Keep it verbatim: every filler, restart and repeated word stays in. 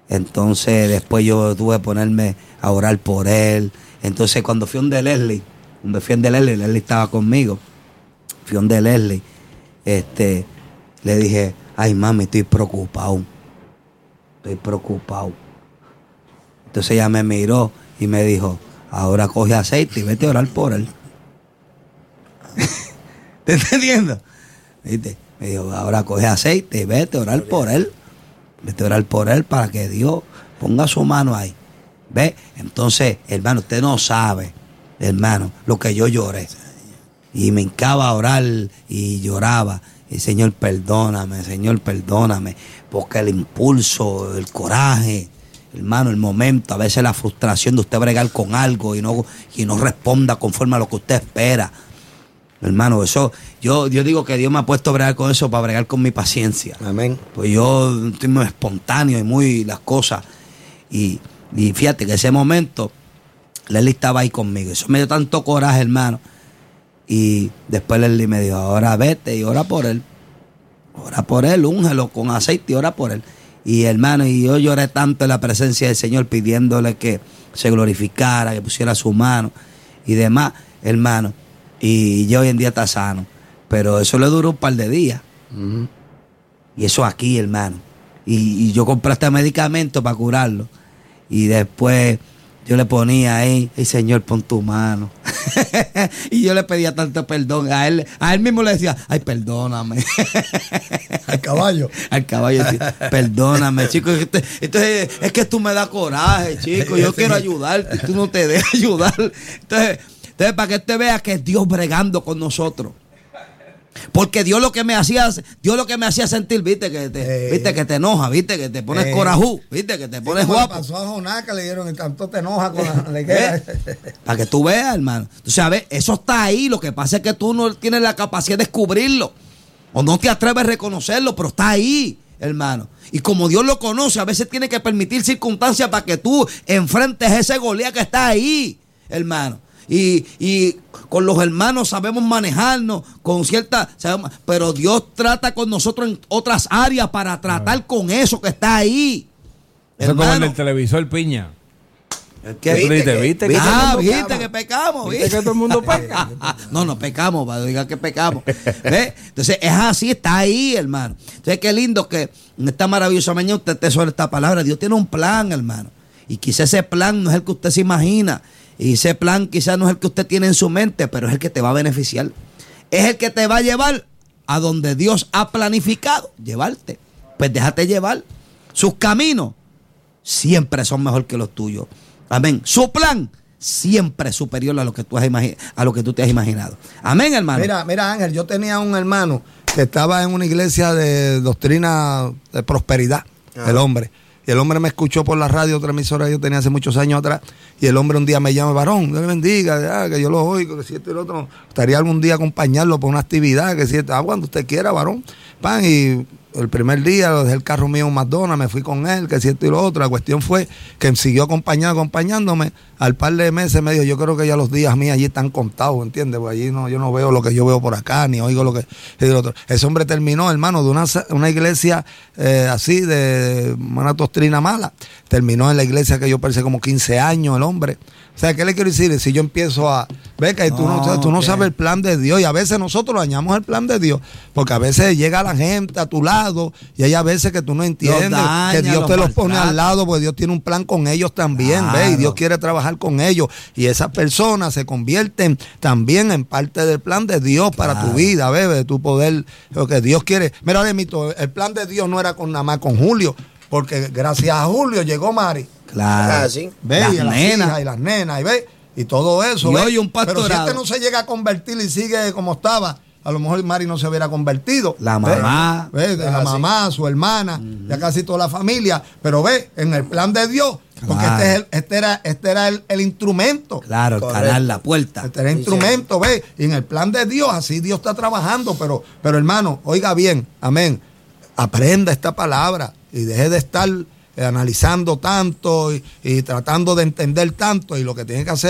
Entonces después yo tuve que ponerme a orar por él. Entonces cuando fui donde Leslie, cuando fui donde Leslie, Leslie estaba conmigo, fui donde Leslie, este, le dije, ay mami, estoy preocupado, estoy preocupado. Entonces ella me miró y me dijo, ahora coge aceite y vete a orar por él. ¿Te estás entendiendo? ¿Viste? Me dijo, ahora coge aceite y vete a orar por él. Vete a orar por él para que Dios ponga su mano ahí. ¿Ve? Entonces, hermano, usted no sabe, hermano, lo que yo lloré. Y me hincaba a orar y lloraba. Y Señor, perdóname, Señor, perdóname. Porque el impulso, el coraje, hermano, el momento, a veces la frustración de usted bregar con algo y no, y no responda conforme a lo que usted espera. Hermano, eso, yo, yo digo que Dios me ha puesto a bregar con eso para bregar con mi paciencia. Amén. Pues yo estoy muy espontáneo y muy las cosas. Y, y fíjate que ese momento, Leslie estaba ahí conmigo. Eso me dio tanto coraje, hermano. Y después Leslie me dijo, ahora vete y ora por él. Ora por él, úngelo con aceite y ora por él. Y hermano, y yo lloré tanto en la presencia del Señor pidiéndole que se glorificara, que pusiera su mano y demás, hermano. Y yo hoy en día está sano. Pero eso le duró un par de días. Uh-huh. Y eso aquí, hermano. Y, y yo compré este medicamento para curarlo. Y después yo le ponía ahí, hey, Señor, pon tu mano. Y yo le pedía tanto perdón. A él, a él mismo le decía, ay, perdóname. Al caballo. Al caballo, decía, perdóname, chico. Entonces, es que tú me das coraje, chico. Yo quiero ayudarte y tú no te dejas ayudar. Entonces, entonces, para que usted vea que es Dios bregando con nosotros. Porque Dios lo que me hacía, Dios lo que me hacía sentir, viste, que te, eh, viste, que te enoja, viste, que te pones eh, corajú, viste, que te pones guapo. Pasó a Jonás que le dieron el tanto te enoja con la leguera. ¿Eh? Para que tú veas, hermano. Tú sabes, eso está ahí. Lo que pasa es que tú no tienes la capacidad de descubrirlo. O no te atreves a reconocerlo, pero está ahí, hermano. Y como Dios lo conoce, a veces tiene que permitir circunstancias para que tú enfrentes ese Goliat que está ahí, hermano. Y, y con los hermanos sabemos manejarnos con cierta, sabemos, pero Dios trata con nosotros en otras áreas para tratar con eso que está ahí. Eso es como en el televisor, Piña. ¿Qué? ¿Viste, ¿Viste, viste, ¿Viste, ah, que viste que pecamos? ¿Viste, ¿Viste que todo el mundo peca? No, no pecamos, para diga que pecamos. ¿Ves? Entonces es así, está ahí, hermano. Entonces qué lindo que en esta maravillosa mañana usted te sobre esta palabra. Dios tiene un plan, hermano. Y quizá ese plan no es el que usted se imagina. Y ese plan quizás no es el que usted tiene en su mente, pero es el que te va a beneficiar. Es el que te va a llevar a donde Dios ha planificado llevarte. Pues déjate llevar. Sus caminos siempre son mejor que los tuyos. Amén. Su plan siempre es superior a lo que tú has imagi- a lo que tú te has imaginado. Amén, hermano. Mira, mira, Ángel, yo tenía un hermano que estaba en una iglesia de doctrina de prosperidad, ah. el hombre. Y el hombre me escuchó por la radio, otra emisora que yo tenía hace muchos años atrás. Y el hombre un día me llama, varón, Dios le bendiga, que yo lo oigo, que si esto y lo otro. Gustaría algún día acompañarlo por una actividad, que si esto, ah, cuando usted quiera, varón. Pan, y el primer día dejé el carro mío en McDonald's, me fui con él, que si esto y lo otro. La cuestión fue que siguió acompañando, acompañándome. Al par de meses me dijo, yo creo que ya los días míos allí están contados, ¿entiendes? Porque allí no, yo no veo lo que yo veo por acá, ni oigo lo que y lo otro. Ese hombre terminó, hermano, de una, una iglesia eh, así, de una doctrina mala. Terminó en la iglesia que yo pensé como quince años, el hombre. O sea, ¿qué le quiero decir? Si yo empiezo a... Ve que tú no, no, tú no okay. sabes el plan de Dios, y a veces nosotros dañamos el plan de Dios, porque a veces llega la gente a tu lado y hay a veces que tú no entiendes daña, que Dios los te los pone al lado, porque Dios tiene un plan con ellos también, claro. ¿Ve? Y Dios quiere trabajar con ellos, y esas personas se convierten también en parte del plan de Dios para claro. tu vida, ¿ve? De tu poder, lo que Dios quiere. Mira, Demito, el plan de Dios no era con nada más con Julio, porque gracias a Julio llegó Mari. Claro. Ah, ¿sí? Ve, las y las nenas. Hijas, y las nenas, y ve, y todo eso. Y ve. hoy un pastorado. Pero si este no se llega a convertir y sigue como estaba, a lo mejor Mari no se hubiera convertido. La mamá. Ve, ve, la mamá, su hermana, uh-huh. ya casi toda la familia. Pero ve, en el plan de Dios, porque claro. este, es el, este era, este era el, el instrumento. Claro, el canal, la puerta. Este era el instrumento, ve. Y en el plan de Dios, así Dios está trabajando. Pero, pero hermano, oiga bien, amén. Aprenda esta palabra y deje de estar analizando tanto y, y tratando de entender tanto, y lo que tiene que hacer